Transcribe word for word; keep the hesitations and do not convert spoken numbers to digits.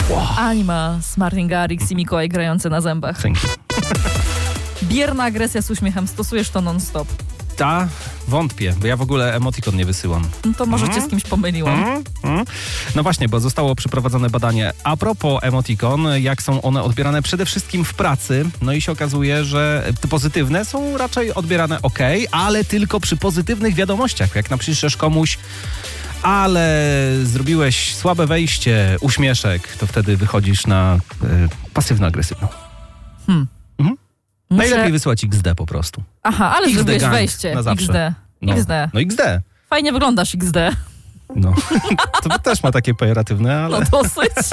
Wow. Anima z Martin Garrix i Mikołaj grający na zębach. Dzięki. Bierna agresja z uśmiechem. Stosujesz to non-stop. Ta? Wątpię, bo ja w ogóle emotikon nie wysyłam. No to może Mm? cię z kimś pomyliłam. Mm? Mm? No właśnie, bo zostało przeprowadzone badanie a propos emotikon, jak są one odbierane przede wszystkim w pracy. No i się okazuje, że te pozytywne są raczej odbierane ok, ale tylko przy pozytywnych wiadomościach. Jak napiszesz komuś, ale zrobiłeś słabe wejście, uśmieszek, to wtedy wychodzisz na y, pasywno-agresywną. Hmm. Mhm. Muszę... Najlepiej wysłać iks de po prostu. Aha, ale iks de zrobiłeś gang wejście. na zawsze. iks de. No. iks de. No iks de. Fajnie wyglądasz iks de. No. To też ma takie pejoratywne, ale... No dosyć.